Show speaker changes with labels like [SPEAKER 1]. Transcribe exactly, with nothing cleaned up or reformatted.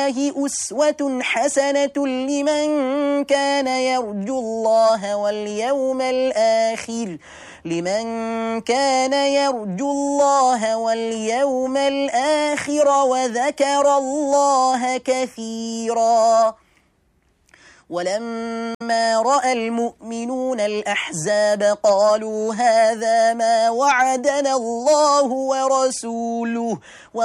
[SPEAKER 1] أسوة حسنة لمن كان يرجو الله واليوم الآخر لمن كان يرجو الله واليوم الآخر وذكر الله كثيرا. ولما رأى المؤمنون الأحزاب قالوا هذا ما وعدنا الله ورسوله